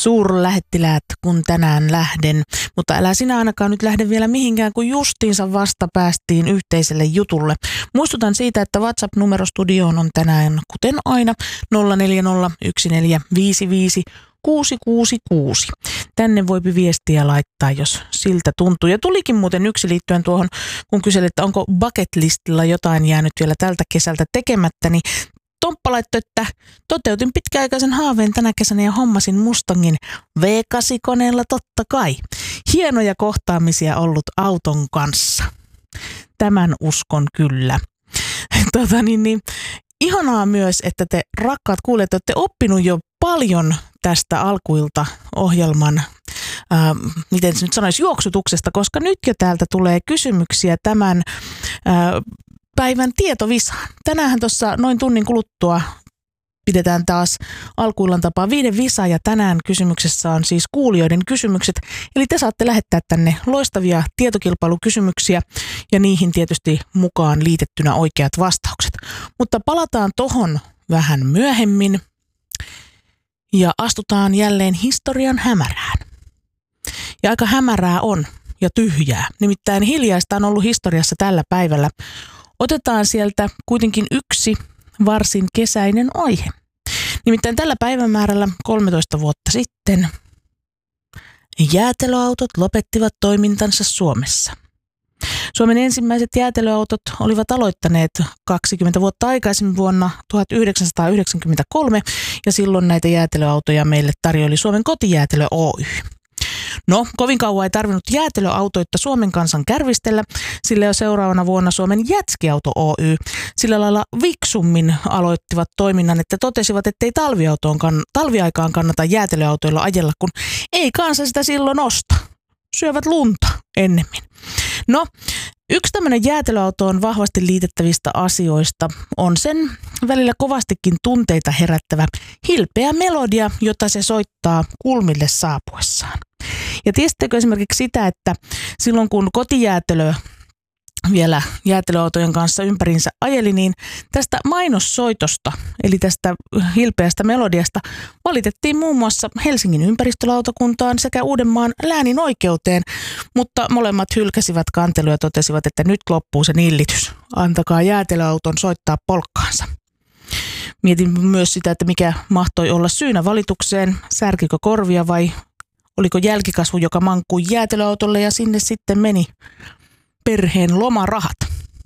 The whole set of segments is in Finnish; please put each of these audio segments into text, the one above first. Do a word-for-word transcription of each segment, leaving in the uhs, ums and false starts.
suurlähettiläät, kun tänään lähden. Mutta älä sinä ainakaan nyt lähde vielä mihinkään, kun justiinsa vasta päästiin yhteiselle jutulle. Muistutan siitä, että WhatsApp-numero studioon on tänään, kuten aina, nolla neljä nolla yksi neljä viisi viisi kuusi kuusi kuusi. Tänne voipi viestiä laittaa, jos siltä tuntuu. Ja tulikin muuten yksi liittyen tuohon, kun kyselin, että onko bucket listilla jotain jäänyt vielä tältä kesältä tekemättä, niin Tomppa laittoi, että toteutin pitkäaikaisen haaveen tänä kesänä ja hommasin Mustangin V kahdeksan koneella totta kai. Hienoja kohtaamisia ollut auton kanssa. Tämän uskon kyllä. Tota niin, niin, ihanaa myös, että te rakkaat kuulijat olette oppinut jo paljon tästä Alkuilta ohjelman, ää, miten se nyt sanoisi, juoksutuksesta, koska nyt jo täältä tulee kysymyksiä tämän ää, päivän tietovisaan. Tänään tuossa noin tunnin kuluttua pidetään taas Alkuillan tapaa viiden visa ja tänään kysymyksessä on siis kuulijoiden kysymykset. Eli te saatte lähettää tänne loistavia tietokilpailukysymyksiä ja niihin tietysti mukaan liitettynä oikeat vastaukset. Mutta palataan tohon vähän myöhemmin ja astutaan jälleen historian hämärään. Ja aika hämärää on ja tyhjää. Nimittäin hiljaista on ollut historiassa tällä päivällä. Otetaan sieltä kuitenkin yksi varsin kesäinen aihe. Nimittäin tällä päivämäärällä kolmetoista vuotta sitten jäätelöautot lopettivat toimintansa Suomessa. Suomen ensimmäiset jäätelöautot olivat aloittaneet kaksikymmentä vuotta aikaisemmin vuonna tuhatyhdeksänsataayhdeksänkymmentäkolme ja silloin näitä jäätelöautoja meille tarjoili Suomen Kotijäätelö Oy. No, kovin kauan ei tarvinnut jäätelöautoita Suomen kansan kärvistellä, sillä jo seuraavana vuonna Suomen Jätskiauto Oy sillä lailla viksummin aloittivat toiminnan, että totesivat, ettei talviautoon kann- talviaikaan kannata jäätelöautoilla ajella, kun ei kansa sitä silloin osta. Syövät lunta ennemmin. No, yksi tämmöinen jäätelöautoon vahvasti liitettävistä asioista on sen välillä kovastikin tunteita herättävä hilpeä melodia, jota se soittaa kulmille saapuessaan. Ja tiesittekö esimerkiksi sitä, että silloin kun kotijäätelö vielä jäätelöautojen kanssa ympäriinsä ajeli, niin tästä mainossoitosta, eli tästä hilpeästä melodiasta, valitettiin muun muassa Helsingin ympäristölautakuntaan sekä Uudenmaan läänin oikeuteen, mutta molemmat hylkäsivät kantelua ja totesivat, että nyt loppuu se nillitys. Antakaa jäätelöauton soittaa polkkaansa. Mietin myös sitä, että mikä mahtoi olla syynä valitukseen, särkikö korvia vai oliko jälkikasvu, joka mankkui jäätelöautolle ja sinne sitten meni perheen lomarahat.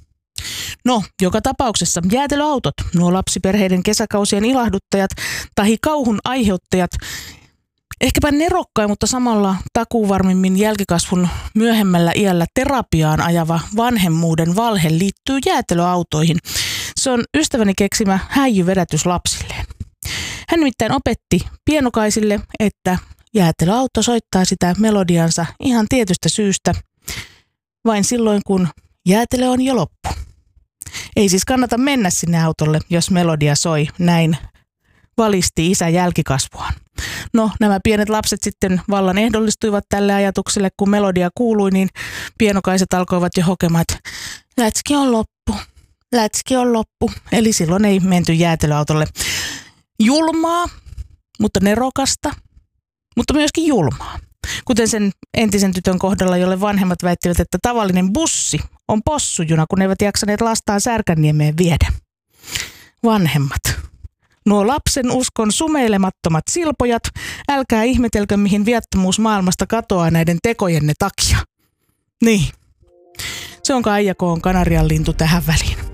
No, joka tapauksessa jäätelöautot, nuo lapsiperheiden kesäkausien ilahduttajat tai kauhun aiheuttajat, ehkäpä nerokkain, mutta samalla takuuvarmimmin jälkikasvun myöhemmällä iällä terapiaan ajava vanhemmuuden valhe liittyy jäätelöautoihin. Se on ystäväni keksimä häijyvedätys lapsilleen. Hän nimittäin opetti pienokaisille, että jäätelöauto soittaa sitä melodiansa ihan tietystä syystä, vain silloin, kun jäätelö on jo loppu. Ei siis kannata mennä sinne autolle, jos melodia soi, näin valisti isä jälkikasvuaan. No, nämä pienet lapset sitten vallan ehdollistuivat tälle ajatukselle, kun melodia kuului, niin pienokaiset alkoivat jo hokemaan, että lätski on loppu, lätski on loppu. Eli silloin ei menty jäätelöautolle. Julmaa, mutta nerokasta, mutta myöskin julmaa. Kuten sen entisen tytön kohdalla, jolle vanhemmat väittivät, että tavallinen bussi on possujuna, kun eivät jaksaneet lastaan Särkänniemeen viedä. Vanhemmat. Nuo lapsen uskon sumeilemattomat silpojat, älkää ihmetelkö, mihin viattomuus maailmasta katoaa näiden tekojenne takia. Niin. Se on Kaija Koon Kanarian lintu tähän väliin.